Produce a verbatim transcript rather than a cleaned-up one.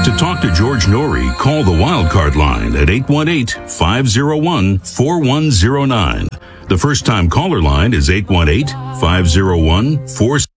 To talk to George Norrie, call the Wildcard line at eight one eight, five oh one, four one oh nine. The first-time caller line is eight one eight, five oh one, four